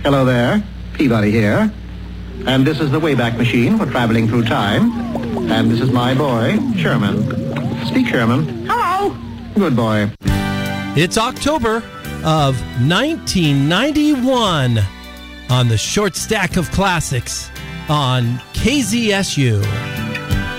Hello there, Peabody here. And this is the Wayback Machine for traveling through time. And this is my boy, Sherman. Speak, Sherman. Hello. Good boy. It's October of 1991 on the Short Stack of Classics on KZSU.